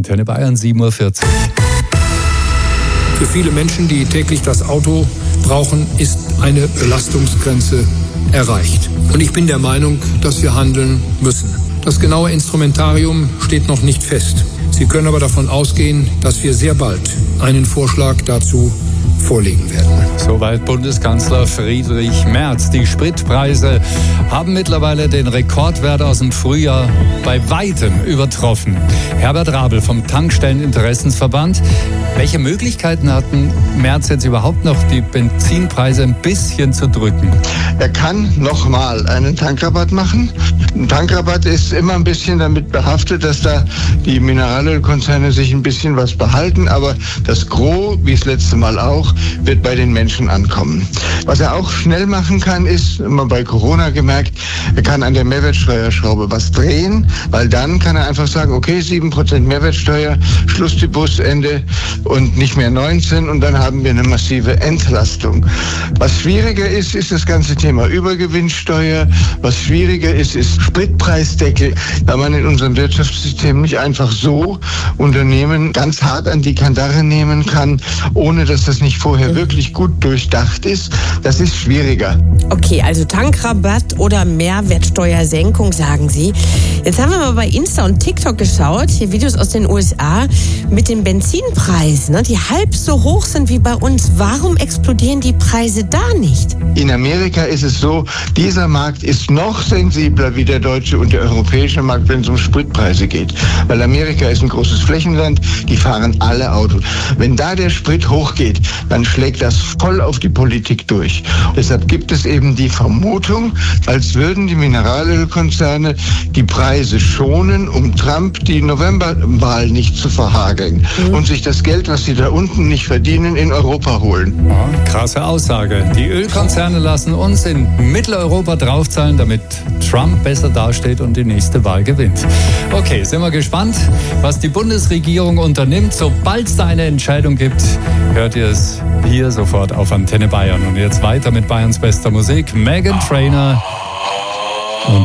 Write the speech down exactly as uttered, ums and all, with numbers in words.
Antenne Bayern, sieben Uhr vierzig. Für viele Menschen, die täglich das Auto brauchen, ist eine Belastungsgrenze erreicht. Und ich bin der Meinung, dass wir handeln müssen. Das genaue Instrumentarium steht noch nicht fest. Sie können aber davon ausgehen, dass wir sehr bald einen Vorschlag dazu vorlegen werden. Soweit Bundeskanzler Friedrich Merz. Die Spritpreise haben mittlerweile den Rekordwert aus dem Frühjahr bei weitem übertroffen. Herbert Rabel vom Tankstelleninteressensverband. Welche Möglichkeiten hatten Merz jetzt überhaupt noch, die Benzinpreise ein bisschen zu drücken? Er kann nochmal einen Tankrabatt machen. Ein Tankrabatt ist immer ein bisschen damit behaftet, dass da die Mineralölkonzerne sich ein bisschen was behalten, aber das Gros, wie das letzte Mal auch, wird bei den Menschen ankommen. Was er auch schnell machen kann, ist, immer bei Corona gemerkt, er kann an der Mehrwertsteuerschraube was drehen, weil dann kann er einfach sagen, okay, sieben Prozent Mehrwertsteuer, Schluss die Busende und nicht mehr neunzehn und dann haben wir eine massive Entlastung. Was schwieriger ist, ist das ganze Thema Übergewinnsteuer. Was schwieriger ist, ist Spritpreisdeckel, da man in unserem Wirtschaftssystem nicht einfach so Unternehmen ganz hart an die Kandare nehmen kann, ohne dass das nicht vorher wirklich gut durchdacht ist. Das ist schwieriger. Okay, also Tankrabatt oder Mehrwertsteuersenkung, sagen Sie. Jetzt haben wir mal bei Insta und TikTok geschaut, hier Videos aus den U S A mit den Benzinpreisen, ne, die halb so hoch sind wie bei uns. Warum explodieren die Preise da nicht? In Amerika ist es so, dieser Markt ist noch sensibler wie der deutsche und der europäische Markt, wenn es um Spritpreise geht. Weil Amerika ist ein großes Flächenland, die fahren alle Autos. Wenn da der Sprit hochgeht, dann schlägt das voll auf die Politik durch. Deshalb gibt es eben die Vermutung, als würden die Mineralölkonzerne die Preise schonen, um Trump die Novemberwahl nicht zu verhageln mhm. und sich das Geld, was sie da unten nicht verdienen, in Europa holen. Ja, krasse Aussage. Die Ölkonzerne lassen uns in Mitteleuropa draufzahlen, damit Trump besser dasteht und die nächste Wahl gewinnt. Okay, sind wir gespannt, was die Bundesregierung unternimmt. Sobald es da eine Entscheidung gibt, hört ihr es hier sofort auf Antenne Bayern. Und jetzt weiter mit Bayerns bester Musik. Meghan Trainor,